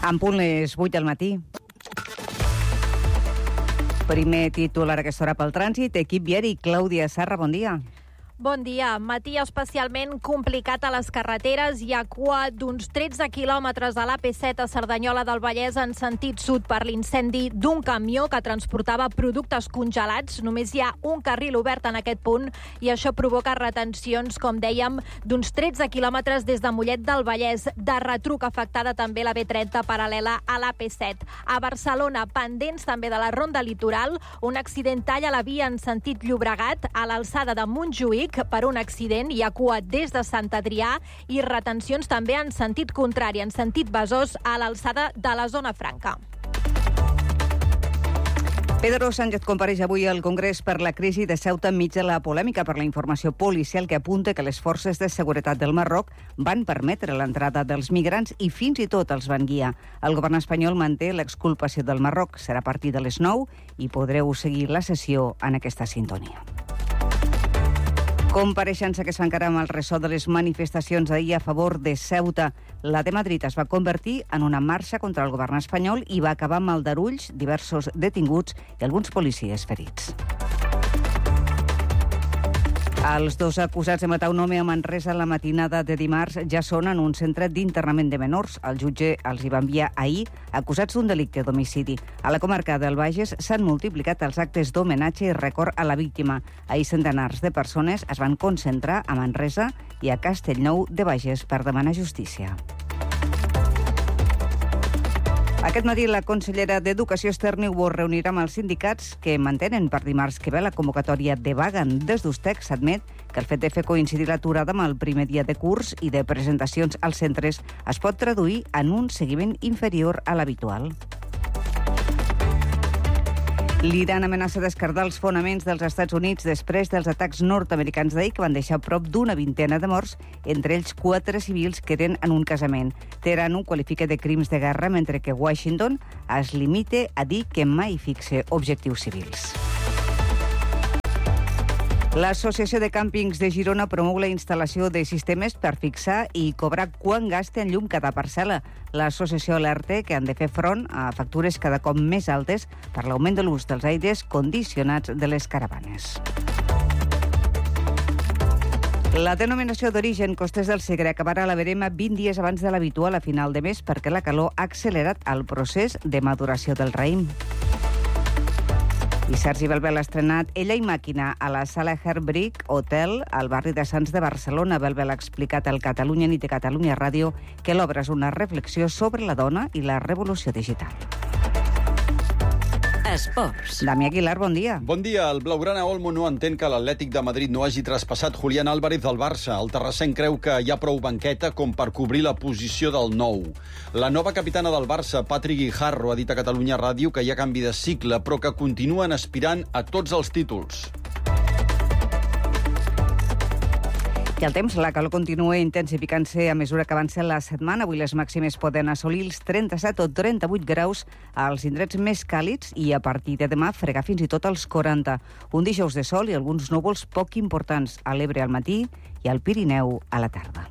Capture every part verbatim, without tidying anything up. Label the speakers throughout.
Speaker 1: En punt les vuit del matí. Primer titular a aquesta hora pel trànsit. Equip viari, Clàudia Sarra, bon dia.
Speaker 2: Bon dia. Matí especialment complicat a les carreteres. Hi ha cua d'uns tretze quilòmetres a l'A P set a Cerdanyola del Vallès en sentit sud per l'incendi d'un camió que transportava productes congelats. Només hi ha un carril obert en aquest punt i això provoca retencions, com dèiem, d'uns tretze quilòmetres des de Mollet del Vallès. De retruc afectada també la B trenta paral·lela a l'A P set. A Barcelona, pendents també de la Ronda Litoral, un accident talla la via en sentit Llobregat a l'alçada de Montjuïc. Per un accident hi ha cua des de Sant Adrià i retencions també en sentit contrari, en sentit Besòs, a l'alçada de la Zona Franca.
Speaker 1: Pedro Sánchez compareix avui al Congrés per la crisi de Ceuta enmig de la polèmica per la informació policial que apunta que les forces de seguretat del Marroc van permetre l'entrada dels migrants i fins i tot els van guiar. El govern espanyol manté l'exculpació del Marroc. Serà a partir de les nou i podreu seguir la sessió en aquesta sintonia. Compareixença que es fa encara amb el ressò de les manifestacions ahir a favor de Ceuta. La de Madrid es va convertir en una marxa contra el govern espanyol i va acabar amb aldarulls, diversos detinguts i alguns policies ferits. Els dos acusats de matar un home a Manresa la matinada de dimarts ja són en un centre d'internament de menors. El jutge els hi va enviar ahir acusats d'un delicte d'homicidi. A la comarca del Bages s'han multiplicat els actes d'homenatge i record a la víctima. Ahir centenars de persones es van concentrar a Manresa i a Castellnou de Bages per demanar justícia. Aquest matí la consellera d'Educació Esther Niubó reunirà amb els sindicats que mantenen per dimarts que ve la convocatòria de vaga. Des d'Ustec s'admet que el fet de fer coincidir l'aturada amb el primer dia de curs i de presentacions als centres es pot traduir en un seguiment inferior a l'habitual. L'Iran amenaça d'esquerdar els fonaments dels Estats Units després dels atacs nord-americans d'ahir que van deixar prop d'una vintena de morts, entre ells quatre civils que eren en un casament. Teheran ho qualifica de crims de guerra, mentre que Washington es limita a dir que mai fixa objectius civils. L'Associació de Càmpings de Girona promou la instal·lació de sistemes per fixar i cobrar quan gasta en llum cada parcel·la. L'associació alerta que han de fer front a factures cada cop més altes per l'augment de l'ús dels aires condicionats de les caravanes. La denominació d'origen Costers del Segre acabarà a la Verema vint dies abans de l'habitual a final de mes perquè la calor ha accelerat el procés de maduració del raïm. I Sergi Belbel ha estrenat Ella i màquina a la sala Herbrick Hotel al barri de Sants de Barcelona. Belbel ha explicat al Catalunya Nit de Catalunya Ràdio que l'obra és una reflexió sobre la dona i la revolució digital.
Speaker 3: Esports.
Speaker 1: Damià Aguilar, bon dia.
Speaker 4: Bon dia. El blaugrana Olmo no entén que l'Atlètic de Madrid no hagi traspassat Julián Álvarez del Barça. El terrassenc creu que hi ha prou banqueta com per cobrir la posició del nou. La nova capitana del Barça, Patri Guijarro, ha dit a Catalunya Ràdio que hi ha canvi de cicle, però que continuen aspirant a tots els títols.
Speaker 1: I el temps, la calor continua intensificant-se a mesura que avança la setmana. Avui les màximes poden assolir els trenta-set o trenta-vuit graus als indrets més càlids i a partir de demà fregar fins i tot els quaranta. Un dijous de sol i alguns núvols poc importants a l'Ebre al matí i al Pirineu a la tarda.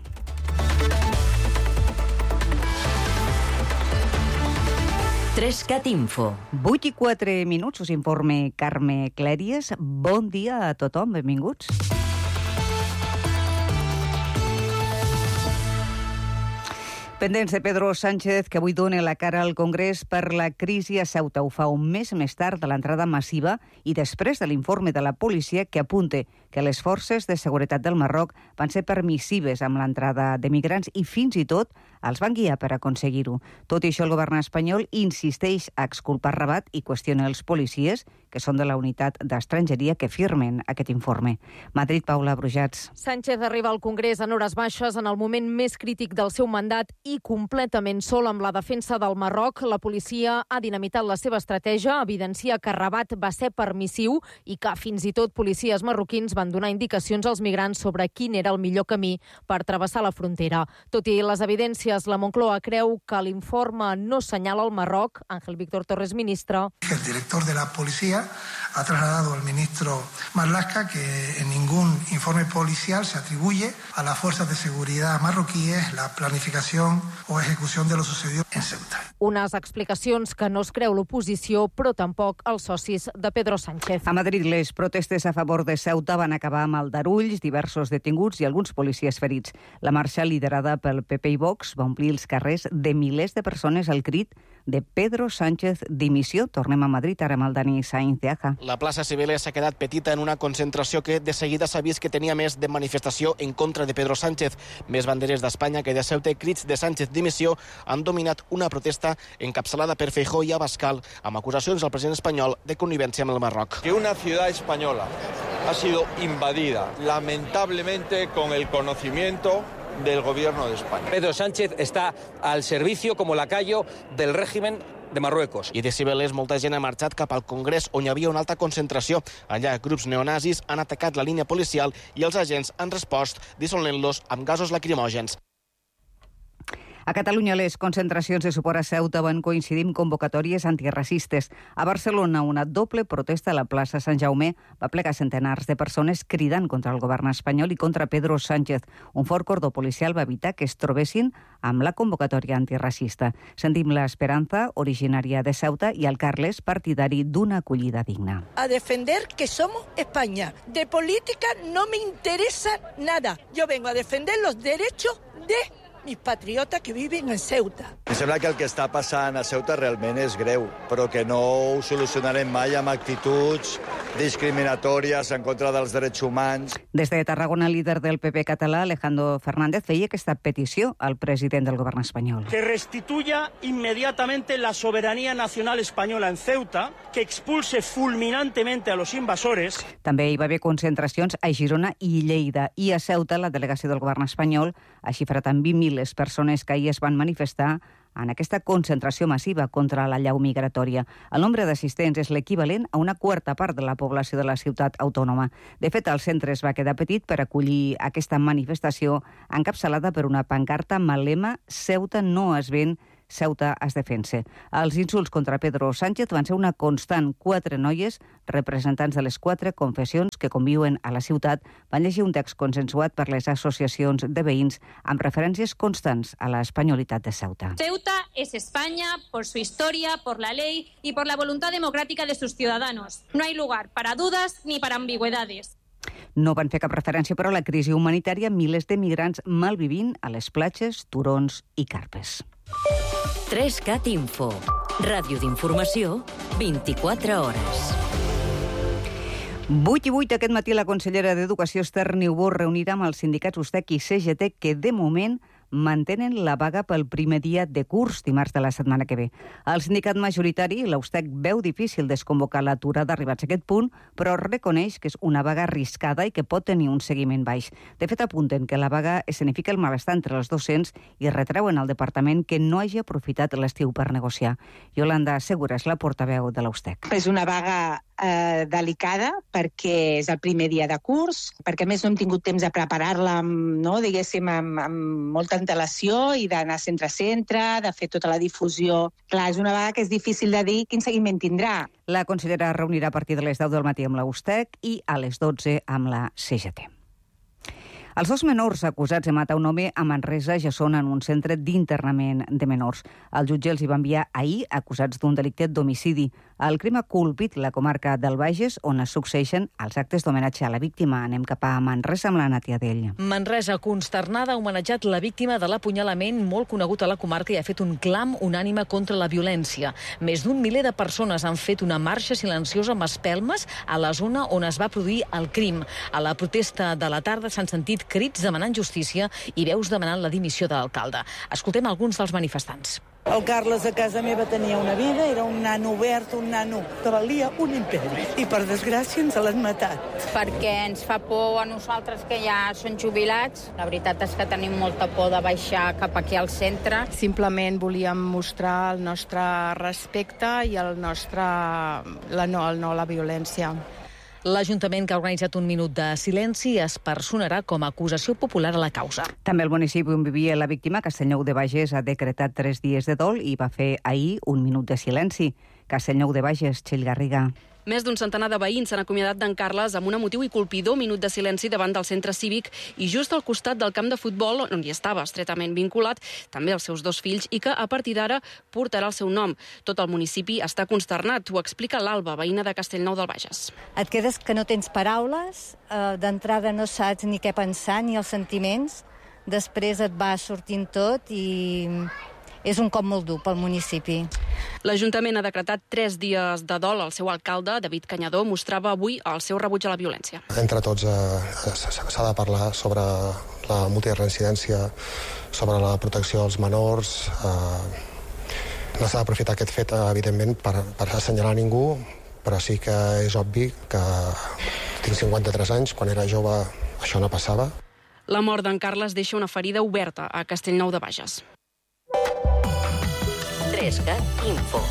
Speaker 3: Trescat Info.
Speaker 1: vuit i quatre minuts, us informe Carme Clèries. Bon dia a tothom, benvinguts. Pendents de Pedro Sánchez, que avui dona la cara al Congrés per la crisi a Ceuta. Ho fa un mes més tard de l'entrada massiva i després de l'informe de la policia que apunta que les forces de seguretat del Marroc van ser permissives amb l'entrada de migrants i fins i tot els van guiar per aconseguir-ho. Tot i això, el govern espanyol insisteix a exculpar Rabat i qüestiona els policies, que són de la unitat d'estrangeria, que firmen aquest informe. Madrid, Paula Brujats.
Speaker 2: Sánchez arriba al Congrés en hores baixes en el moment més crític del seu mandat i completament sol amb la defensa del Marroc. La policia ha dinamitat la seva estratègia, evidencia que Rabat va ser permissiu i que fins i tot policies marroquins van donar indicacions als migrants sobre quin era el millor camí per travessar la frontera. Tot i les evidències, la Moncloa creu que l'informe no senyala el Marroc. Ángel Víctor Torres, ministre.
Speaker 5: El director de la policía ha trasladado el ministro Marlaska que en ningún informe policial se atribuye a las fuerzas de seguridad marroquíes la planificación o ejecución de lo sucedido en Ceuta.
Speaker 2: Unes explicacions que no es creu l'oposició, però tampoc els socis de Pedro Sánchez.
Speaker 1: A Madrid, les protestes a favor de Ceuta van acabar amb aldarulls, diversos detinguts i alguns policies ferits. La marxa, liderada pel P P i Vox, va omplir els carrers de milers de persones al crit de Pedro Sánchez dimissió. Tornem a Madrid ara amb el Dani Sainz de Aja.
Speaker 6: La plaça Cibeles s'ha quedat petita en una concentració que de seguida s'ha vist que tenia més de manifestació en contra de Pedro Sánchez. Més banderes d'Espanya que de Ceuta, crits de Sánchez dimissió han dominat una protesta encapçalada per Feijóo i Abascal amb acusacions al president espanyol de connivència amb el Marroc.
Speaker 7: Que una ciudad española ha sido invadida, lamentablemente con el conocimiento del gobierno de España.
Speaker 8: Pedro Sánchez está al servicio como lacayo del régimen de Marruecos.
Speaker 6: I de Cibeles molta gent ha marxat cap al Congrés on hi havia una alta concentració. Allà grups neonazis han atacat la línia policial i els agents han respost dissolent-los amb gasos lacrimògens.
Speaker 1: A Catalunya, les concentracions de suport a Ceuta van coincidir amb convocatòries antiracistes. A Barcelona, una doble protesta a la plaça Sant Jaume va plegar centenars de persones cridant contra el govern espanyol i contra Pedro Sánchez. Un fort cordó policial va evitar que es trobessin amb la convocatòria antiracista. Sentim l'Esperanza, originària de Ceuta, i el Carles, partidari d'una acollida digna.
Speaker 9: A defender que somos España. De política no me interesa nada. Yo vengo a defender los derechos de mis patriotes que viven en Ceuta.
Speaker 10: Em sembla que el que està passant a Ceuta realment és greu, però que no ho solucionarem mai amb actituds discriminatòries en contra dels drets humans.
Speaker 1: Des de Tarragona, el líder del P P català, Alejandro Fernández, feia aquesta petició al president del govern espanyol.
Speaker 11: Que restituya inmediatamente la soberanía nacional española en Ceuta, que expulse fulminantemente a los invasores.
Speaker 1: També hi va haver concentracions a Girona i Lleida, i a Ceuta la delegació del govern espanyol ha xifrat en vint mil les persones que ahir es van manifestar en aquesta concentració massiva contra la llau migratòria. El nombre d'assistents és l'equivalent a una quarta part de la població de la ciutat autònoma. De fet, el centre es va quedar petit per acollir aquesta manifestació encapçalada per una pancarta amb el lema «Ceuta no es ven, Ceuta es defensa». Els insults contra Pedro Sánchez van ser una constant. Quatre noies, representants de les quatre confessions que conviuen a la ciutat, van llegir un text consensuat per les associacions de veïns amb referències constants a l'espanyolitat de Ceuta.
Speaker 12: Ceuta es España por su historia, por la ley y por la voluntad democrática de sus ciudadanos. No hay lugar para dudas ni para ambigüedades.
Speaker 1: No van fer cap referència, però, a la crisi humanitària, milers de migrants malvivint a les platges, turons i carpes.
Speaker 3: tres cat Info. Ràdio d'informació, vint-i-quatre hores.
Speaker 1: vuit i vuit aquest matí la consellera d'Educació, Esther Niubó, reunirà amb els sindicats U S T E C i C G T, que de moment mantenen la vaga pel primer dia de curs, dimarts de la setmana que ve. El sindicat majoritari, la U S T E C, veu difícil desconvocar l'aturada arribats a aquest punt, però reconeix que és una vaga arriscada i que pot tenir un seguiment baix. De fet, apunten que la vaga escenifica el malestar entre els docents i retreuen al departament que no hagi aprofitat l'estiu per negociar. Yolanda Segura és la portaveu de la U S T E C.
Speaker 13: És una vaga eh, delicada perquè és el primer dia de curs, perquè a més no hem tingut temps de preparar-la, no, diguéssim, amb, amb molta antelació i d'anar centre a centre, de fer tota la difusió. Clar, és una vaga que és difícil de dir quin seguiment tindrà.
Speaker 1: La consellera reunirà a partir de les deu del matí amb la U S T E C i a les dotze amb la C G T. Els dos menors acusats de matar un home a Manresa ja són en un centre d'internament de menors. El jutge els hi va enviar ahir acusats d'un delicte d'homicidi. El crim ha colpit la comarca del Bages, on es succeeixen els actes d'homenatge a la víctima. Anem cap a Manresa amb la Nàtia d'ell.
Speaker 14: Manresa, consternada, ha homenatjat la víctima de l'apunyalament molt conegut a la comarca i ha fet un clam unànime contra la violència. Més d'un miler de persones han fet una marxa silenciosa amb espelmes a la zona on es va produir el crim. A la protesta de la tarda s'han sentit crits demanant justícia i veus demanant la dimissió de l'alcalde. Escoltem alguns dels manifestants.
Speaker 15: El Carles a casa meva tenia una vida, era un nano obert, un nano que valia un imperi. I per desgràcia ens l'han matat.
Speaker 16: Perquè ens fa por a nosaltres que ja són jubilats. La veritat és que tenim molta por de baixar cap aquí al centre.
Speaker 17: Simplement volíem mostrar el nostre respecte i el nostre, la no, el no a la violència.
Speaker 14: L'Ajuntament, que ha organitzat un minut de silenci, es personarà com a acusació popular a la causa.
Speaker 1: També el municipi on vivia la víctima, Castellnou de Bages, ha decretat tres dies de dol i va fer ahir un minut de silenci. Castellnou de Bages, Txell Garriga.
Speaker 18: Més d'un centenar de veïns s'han acomiadat d'en Carles amb un emotiu i colpidor minut de silenci davant del centre cívic i just al costat del camp de futbol on hi estava estretament vinculat també els seus dos fills i que a partir d'ara portarà el seu nom. Tot el municipi està consternat, ho explica l'Alba, veïna de Castellnou del Bages.
Speaker 19: Et quedes que no tens paraules, eh, d'entrada no saps ni què pensar ni els sentiments, després et va sortint tot i és un cop molt dur pel municipi.
Speaker 18: L'Ajuntament ha decretat tres dies de dol. El seu alcalde, David Canyadó, mostrava avui el seu rebuig a la violència.
Speaker 20: Entre tots eh, s'ha de parlar sobre la multireincidència, sobre la protecció dels menors. Eh, no s'ha d'aprofitar aquest fet, evidentment, per, per assenyalar ningú, però sí que és obvi que tinc cinquanta-tres anys, quan era jove això no passava.
Speaker 18: La mort d'en Carles deixa una ferida oberta a Castellnou de Bages.
Speaker 3: tres cat Info.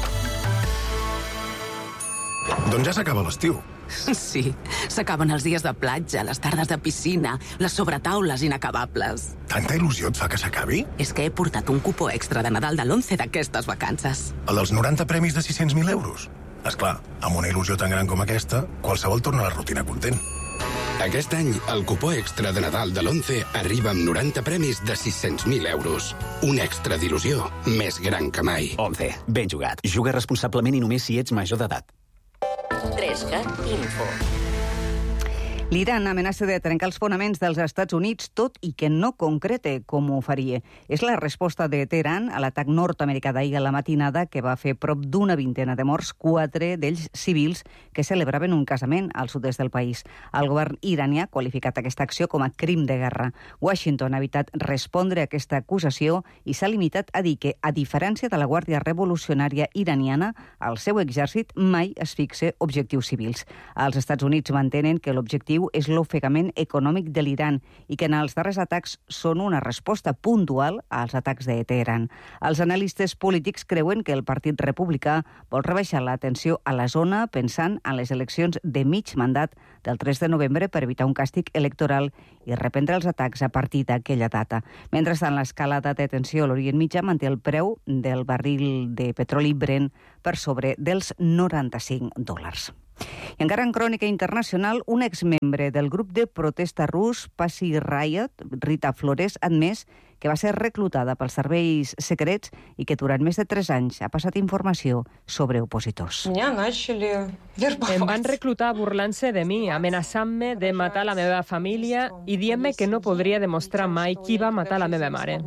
Speaker 21: Doncs ja s'acaba l'estiu.
Speaker 22: Sí, s'acaben els dies de platja, les tardes de piscina, les sobretaules inacabables.
Speaker 21: Tanta il·lusió et fa que s'acabi?
Speaker 22: És que he portat un cupó extra de Nadal de l'Once d'aquestes vacances.
Speaker 21: El dels noranta premis de sis-cents mil euros? Esclar, amb una il·lusió tan gran com aquesta, qualsevol torna a la rutina content.
Speaker 23: Aquest any, el cupó extra de Nadal de l'Once arriba amb noranta premis de sis-cents mil euros. Un extra d'il·lusió més gran que mai.
Speaker 24: Once, ben jugat. Juga responsablement i només si ets major d'edat.
Speaker 3: tres cat Info.
Speaker 1: L'Iran amenaça de trencar els fonaments dels Estats Units, tot i que no concrete com ho faria. És la resposta de Teheran a l'atac nord-americà d'ahir a la matinada que va fer prop d'una vintena de morts, quatre d'ells civils que celebraven un casament al sud-est del país. El govern iranià ha qualificat aquesta acció com a crim de guerra. Washington ha evitat respondre a aquesta acusació i s'ha limitat a dir que, a diferència de la Guàrdia Revolucionària iraniana, el seu exèrcit mai es fixa objectius civils. Els Estats Units mantenen que l'objectiu és l'ofegament econòmic de l'Iran i que en els darrers atacs són una resposta puntual als atacs de Teheran. Els analistes polítics creuen que el Partit Republicà vol rebaixar la tensió a la zona pensant en les eleccions de mig mandat del tres de novembre per evitar un càstig electoral i reprendre els atacs a partir d'aquella data. Mentrestant, l'escalada de tensió a l'Orient Mitjà manté el preu del barril de petroli Brent per sobre dels noranta-cinc dòlars. I encara en crònica internacional, un exmembre del grup de protesta rus Pussy Riot, Rita Flores, ha admès que va ser reclutada pels serveis secrets i que durant més de tres anys ha passat informació sobre opositors.
Speaker 25: Em van reclutar burlant-se de mi, amenaçant-me de matar la meva família i dient-me que no podria demostrar mai qui va matar la meva mare.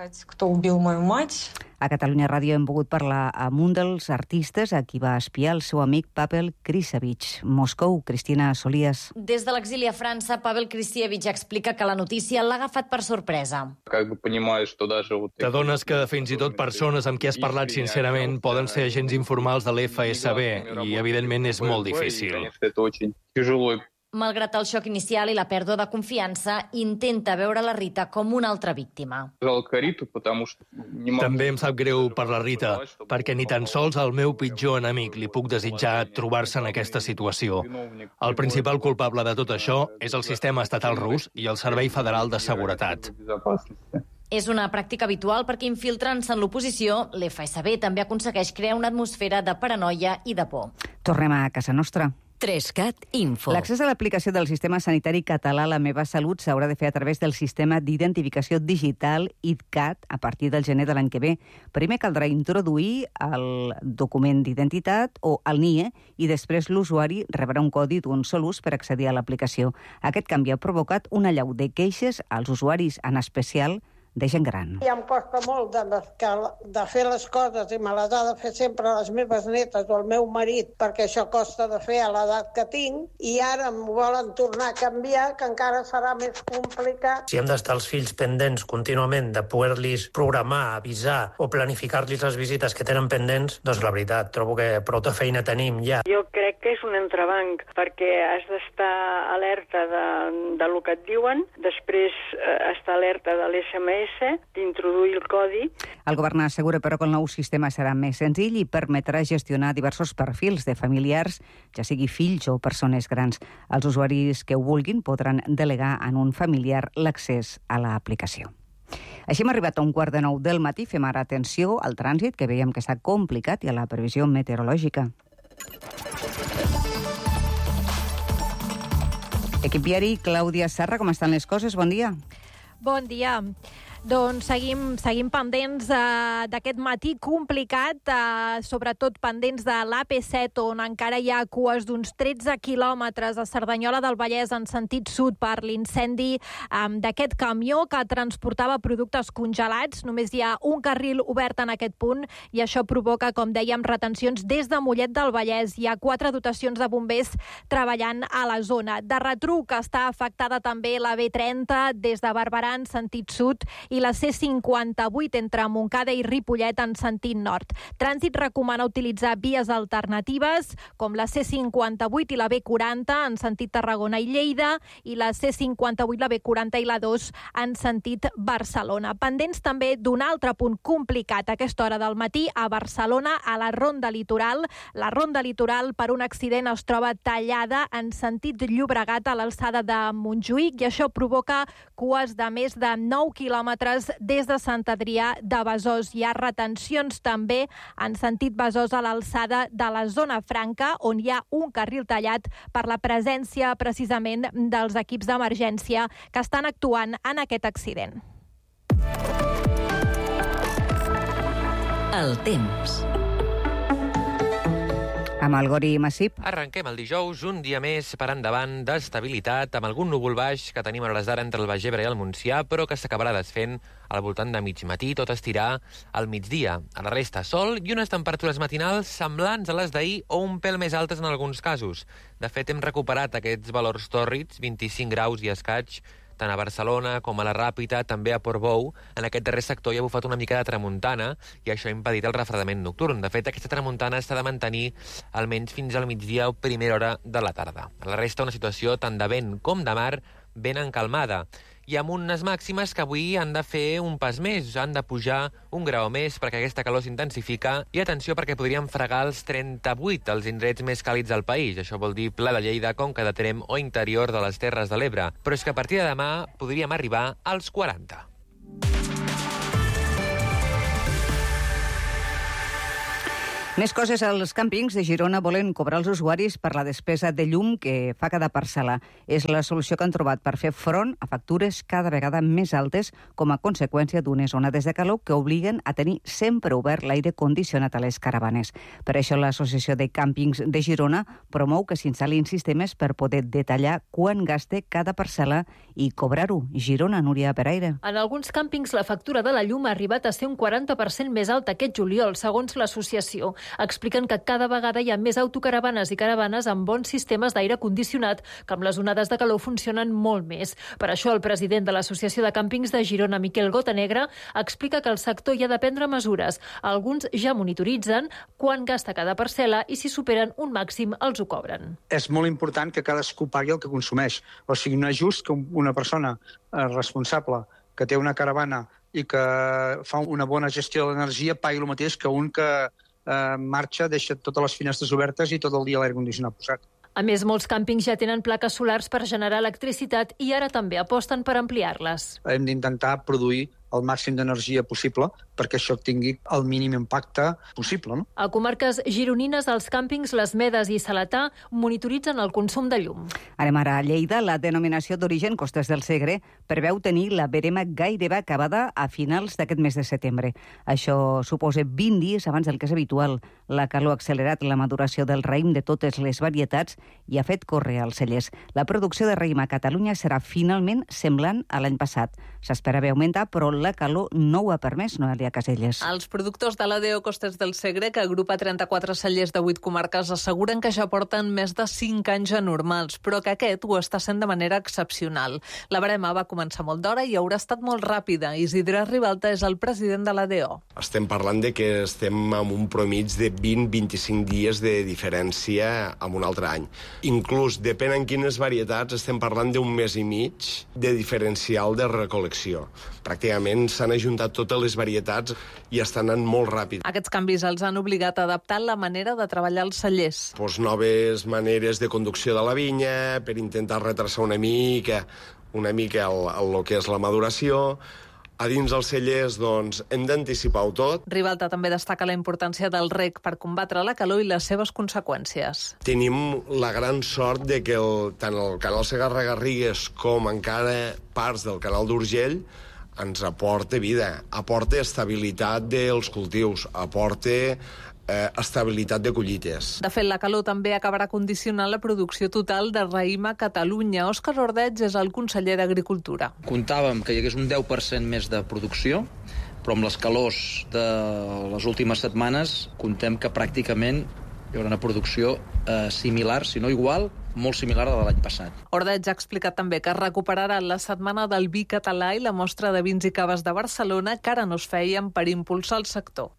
Speaker 1: A Catalunya Ràdio hem pogut parlar amb un dels artistes a qui va espiar el seu amic Pavel Krisiewicz. Moscou, Cristina Solías.
Speaker 26: Des de l'exili a França, Pavel Krisiewicz explica que la notícia l'ha agafat per sorpresa.
Speaker 27: T'adones que fins i tot persones amb qui has parlat sincerament poden ser agents informals de l'F S B i, evidentment, és molt difícil.
Speaker 26: Malgrat el xoc inicial i la pèrdua de confiança, intenta veure la Rita com una altra víctima.
Speaker 27: També em sap greu per la Rita, perquè ni tan sols al meu pitjor enemic li puc desitjar trobar-se en aquesta situació. El principal culpable de tot això és el sistema estatal rus i el Servei Federal de Seguretat.
Speaker 26: És una pràctica habitual perquè infiltrant-se en l'oposició, l'F S B també aconsegueix crear una atmosfera de paranoia i de por.
Speaker 1: Tornem a casa nostra.
Speaker 3: tres cat Info.
Speaker 1: L'accés a l'aplicació del sistema sanitari català La Meva Salut s'haurà de fer a través del sistema d'identificació digital I D CAT a partir del gener de l'any que ve. Primer caldrà introduir el document d'identitat o el N I E i després l'usuari rebrà un codi d'un sol ús per accedir a l'aplicació. Aquest canvi ha provocat una allau de queixes als usuaris, en especial de gent gran.
Speaker 28: I em costa molt de, de fer les coses i me les ha de fer sempre les meves netes o el meu marit, perquè això costa de fer a l'edat que tinc, i ara m'ho volen tornar a canviar, que encara serà més complicat.
Speaker 29: Si hem d'estar els fills pendents contínuament de poder-los programar, avisar o planificar-los les visites que tenen pendents, doncs la veritat, trobo que prou de feina tenim ja.
Speaker 30: Jo crec que és un entrebanc, perquè has d'estar alerta de, de lo que et diuen, després eh, estar alerta de l'S M S, d'introduir el codi.
Speaker 1: El govern assegura, però, que el nou sistema serà més senzill i permetrà gestionar diversos perfils de familiars, ja sigui fills o persones grans. Els usuaris que ho vulguin podran delegar en un familiar l'accés a l'aplicació. Així hem arribat a un quart de nou del matí. Fem ara atenció al trànsit, que veiem que està complicat, i a la previsió meteorològica. Equip viari, Clàudia Serra, com estan les coses? Bon dia.
Speaker 2: Bon dia. Doncs seguim, seguim pendents uh, d'aquest matí complicat, uh, sobretot pendents de l'A P set, on encara hi ha cues d'uns tretze quilòmetres a Cerdanyola del Vallès en sentit sud per l'incendi um, d'aquest camió que transportava productes congelats. Només hi ha un carril obert en aquest punt i això provoca, com dèiem, retencions des de Mollet del Vallès. Hi ha quatre dotacions de bombers treballant a la zona. De retruc està afectada també la B trenta des de Barberà en sentit sud i la C cinquanta-vuit entre Montcada i Ripollet en sentit nord. Trànsit recomana utilitzar vies alternatives com la C cinquanta-vuit i la B quaranta en sentit Tarragona i Lleida i la C cinquanta-vuit, la B quaranta i la dos en sentit Barcelona. Pendents també d'un altre punt complicat a aquesta hora del matí a Barcelona, a la Ronda Litoral. La Ronda Litoral per un accident es troba tallada en sentit Llobregat a l'alçada de Montjuïc i això provoca cues de més de nou quilòmetres des de Sant Adrià de Besòs. Hi ha retencions també en sentit Besòs a l'alçada de la zona franca, on hi ha un carril tallat per la presència precisament dels equips d'emergència que estan actuant en aquest accident.
Speaker 3: El temps.
Speaker 1: Amb el Gori Massip.
Speaker 4: Arrenquem el dijous, un dia més per endavant d'estabilitat, amb algun núvol baix que tenim a hores d'ara entre el Baix Ebre i el Montsià, però que s'acabarà desfent al voltant de mig matí, tot estirà al migdia. A la resta, sol i unes temperatures matinals semblants a les d'ahir o un pèl més altes en alguns casos. De fet, hem recuperat aquests valors tòrrids, vint-i-cinc graus i escaig, tant a Barcelona com a la Ràpita, també a Portbou. En aquest darrer sector hi ha bufat una mica de tramuntana i això ha impedit el refredament nocturn. De fet, aquesta tramuntana s'ha de mantenir almenys fins al migdia o primera hora de la tarda. A la resta, una situació tant de vent com de mar ben encalmada. I amb unes màximes que avui han de fer un pas més, han de pujar un grau més perquè aquesta calor s'intensifica i atenció perquè podríem fregar els trenta-vuit als indrets més càlids del país. Això vol dir Pla de Lleida, Conca de Tremp o interior de les Terres de l'Ebre. Però és que a partir de demà podríem arribar als quaranta.
Speaker 1: Més coses, els càmpings de Girona volen cobrar els usuaris per la despesa de llum que fa cada parcel·la. És la solució que han trobat per fer front a factures cada vegada més altes com a conseqüència d'unes onades de calor que obliguen a tenir sempre obert l'aire condicionat a les caravanes. Per això l'Associació de Càmpings de Girona promou que s'instal·lin sistemes per poder detallar quan gaste cada parcel·la i cobrar-ho. Girona, Núria Peraire.
Speaker 14: En alguns càmpings la factura de la llum ha arribat a ser un quaranta per cent més alta aquest juliol, segons l'associació. Expliquen que cada vegada hi ha més autocaravanes i caravanes amb bons sistemes d'aire condicionat que amb les onades de calor funcionen molt més. Per això el president de l'Associació de Càmpings de Girona, Miquel Gotanegra, explica que el sector hi ha de prendre mesures. Alguns ja monitoritzen quan gasta cada parcel·la i si superen un màxim els ho cobren.
Speaker 5: És molt important que cadascú pagui el que consumeix. O sigui, no és just que una persona responsable que té una caravana i que fa una bona gestió de l'energia pagui el mateix que un que en marxa, deixa totes les finestres obertes i tot el dia l'aire condicionat posat.
Speaker 14: A més, molts càmpings ja tenen plaques solars per generar electricitat i ara també aposten per ampliar-les.
Speaker 5: Hem d'intentar produir el màxim d'energia possible perquè això tingui el mínim impacte possible. No?
Speaker 14: A comarques gironines, els càmpings Les Medes i Salatà monitoritzen el consum de llum.
Speaker 1: Anem ara a Lleida. La denominació d'origen Costes del Segre preveu tenir la verema gairebé acabada a finals d'aquest mes de setembre. Això suposa vint dies abans del que és habitual. La calor ha accelerat la maduració del raïm de totes les varietats i ha fet córrer els cellers. La producció de raïm a Catalunya serà finalment semblant a l'any passat. S'esperava augmentar, però la calor no ho ha permès, Noelia Caselles.
Speaker 6: Els productors de l'A D O Costes del Segre, que agrupa trenta-quatre cellers de vuit comarques, asseguren que ja porten més de cinc anys anormals, però que aquest ho està sent de manera excepcional. La barema va començar molt d'hora i haurà estat molt ràpida. Isidre Ribalta és el president de l'A D O.
Speaker 7: Estem parlant de que estem amb un promig de vint a vint-i-cinc dies de diferència amb un altre any. Inclús, depèn en quines varietats, estem parlant d'un mes i mig de diferencial de recol·lecció. Pràcticament s'han ajuntat totes les varietats i estan anant molt ràpid.
Speaker 6: Aquests canvis els han obligat a adaptar la manera de treballar els cellers.
Speaker 7: Pues noves maneres de conducció de la vinya per intentar retrasar una mica, una mica el, el, el que és la maduració, A dins els cellers, doncs, hem d'anticipar-ho tot.
Speaker 6: Ribalta també destaca la importància del reg per combatre la calor i les seves conseqüències.
Speaker 7: Tenim la gran sort de que el, tant el canal Segarra-Garrigues com encara parts del canal d'Urgell ens aporta vida, aporta estabilitat dels cultius, aporta Eh, estabilitat de collites.
Speaker 6: De fet, la calor també acabarà condicionant la producció total de raïm a Catalunya. Òscar Ordeig és el conseller d'Agricultura.
Speaker 8: Comptàvem que hi hagués un deu per cent més de producció, però amb les calors de les últimes setmanes contem que pràcticament hi haurà una producció eh, similar, si no igual, molt similar a la de l'any passat.
Speaker 6: Ordeig ha explicat també que es recuperarà la setmana del vi català i la mostra de vins i caves de Barcelona, que ara no es feien, per impulsar el sector.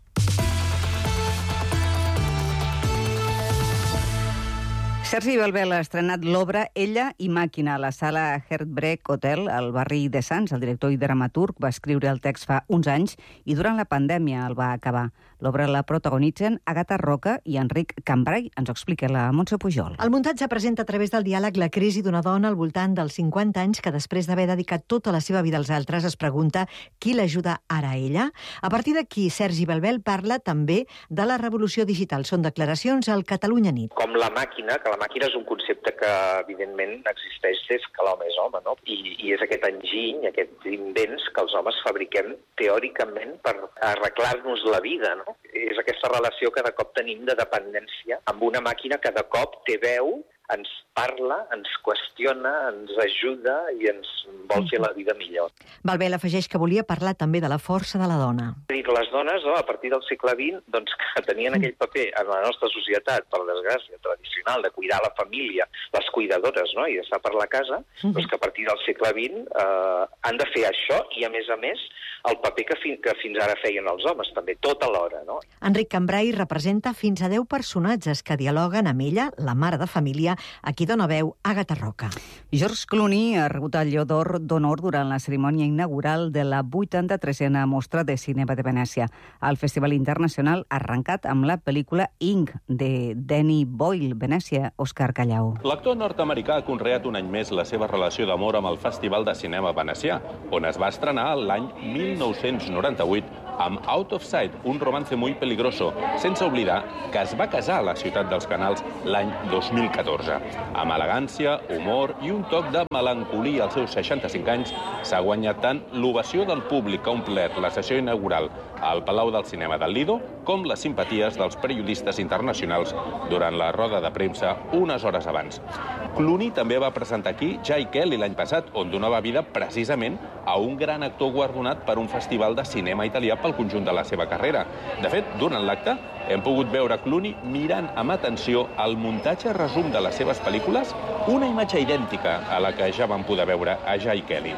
Speaker 1: Sergi Belbel ha estrenat l'obra Ella i màquina a la sala Heartbreak Hotel al barri de Sants. El director i dramaturg va escriure el text fa uns anys i durant la pandèmia el va acabar. L'obra la protagonitzen Agatha Roca i Enric Cambray. Ens ho explica la Montse Pujol.
Speaker 9: El muntatge presenta a través del diàleg la crisi d'una dona al voltant dels cinquanta anys que després d'haver dedicat tota la seva vida als altres es pregunta qui l'ajuda ara a ella. A partir d'aquí, Sergi Belbel parla també de la revolució digital. Són declaracions al Catalunya Nit.
Speaker 10: Com la màquina, que la màquina és un concepte que, evidentment, existeix des que l'home és home, no? I, i és aquest enginy, aquests invents que els homes fabriquem teòricament per arreglar-nos la vida, no? És aquesta relació que de cop tenim de dependència amb una màquina que de cop té veu, ens parla, ens qüestiona, ens ajuda i ens vol fer la vida millor.
Speaker 9: Belbel afegeix que volia parlar també de la força de la dona.
Speaker 10: Les dones, no, a partir del segle vint, doncs, que tenien aquell paper en la nostra societat, per desgràcia, tradicional, de cuidar la família, les cuidadores, no?, i estar per la casa, doncs que a partir del segle vint eh, han de fer això i, a més a més, el paper que, fi, que fins ara feien els homes, també, tot alhora, no?
Speaker 9: Enric Cambray representa fins a deu personatges que dialoguen amb ella, la mare de família, a qui dona veu Agatha Roca.
Speaker 1: George Clooney ha rebut el Lleó d'Or d'Honor durant la cerimònia inaugural de la vuitanta-tresena Mostra de Cinema de Venècia. El Festival Internacional ha arrencat amb la pel·lícula Ink, de Danny Boyle, Venècia, Òscar Callau.
Speaker 11: L'actor nord-americà ha conreat un any més la seva relació d'amor amb el Festival de Cinema Venecià, on es va estrenar l'any mil nou-cents noranta-vuit amb Out of Sight, un romance muy peligroso, sense oblidar que es va casar a la ciutat dels Canals l'any dos mil catorze. Amb elegància, humor i un toc de melancolia als seus seixanta-cinc anys, s'ha guanyat tant l'ovació del públic que ha omplert la sessió inaugural al Palau del Cinema del Lido, com les simpaties dels periodistes internacionals durant la roda de premsa unes hores abans. Clooney també va presentar aquí Jai Kelly l'any passat, on donava vida precisament a un gran actor guardonat per un festival de cinema italià pel conjunt de la seva carrera. De fet, durant l'acte, hem pogut veure Clooney mirant amb atenció el muntatge resum de les seves pel·lícules, una imatge idèntica a la que ja vam poder veure a Jai Kelly.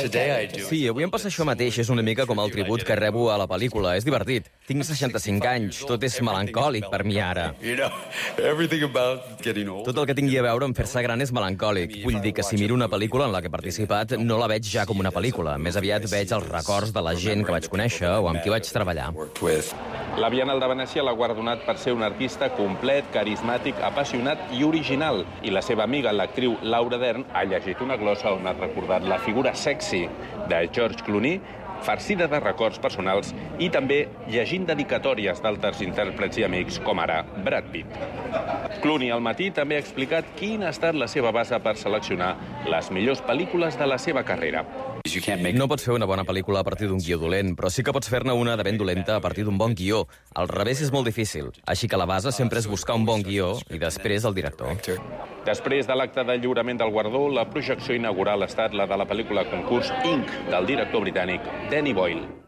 Speaker 12: Sí, avui em passa això mateix. És una mica com el tribut que rebo a la pel·lícula. És divertit. Tinc seixanta-cinc anys. Tot és melancòlic per mi ara. Tot el que tingui a veure amb fer-se gran és melancòlic. Vull dir que si miro una pel·lícula en la que he participat, no la veig ja com una pel·lícula. Més aviat veig els records de la gent que vaig conèixer o amb qui vaig treballar.
Speaker 11: La Bienal de Venècia l'ha guardonat per ser un artista complet, carismàtic, apassionat i original. I la seva amiga, l'actriu Laura Dern, ha llegit una glossa on ha recordat la figura sexy de George Clooney, farcida de records personals, i també llegint dedicatòries d'altres intèrprets i amics, com ara Brad Pitt. Clooney al matí també ha explicat quina ha estat la seva base per seleccionar les millors pel·lícules de la seva carrera.
Speaker 12: No pots fer una bona pel·lícula a partir d'un guió dolent, però sí que pots fer-ne una de ben dolenta a partir d'un bon guió. Al revés és molt difícil, així que la base sempre és buscar un bon guió i després el director.
Speaker 11: Després de l'acte de lliurament del guardó, la projecció inaugural ha estat la de la pel·lícula concurs Ink, del director britànic Danny Boyle.